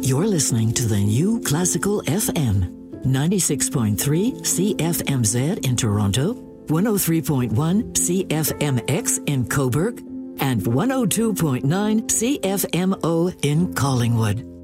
You're listening to the New Classical FM, 96.3 CFMZ in Toronto, 103.1 CFMX in Cobourg, and 102.9 CFMO in Collingwood.